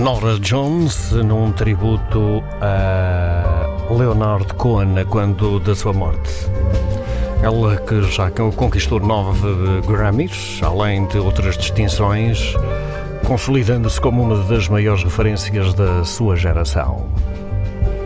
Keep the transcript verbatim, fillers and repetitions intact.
Norah Jones num tributo a Leonard Cohen quando da sua morte. Ela que já conquistou nove Grammys, além de outras distinções, consolidando-se como uma das maiores referências da sua geração.